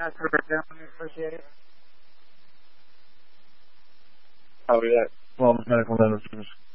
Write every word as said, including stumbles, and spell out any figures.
That's perfect, gentlemen. Appreciate it. Copy that. Well, medical notices.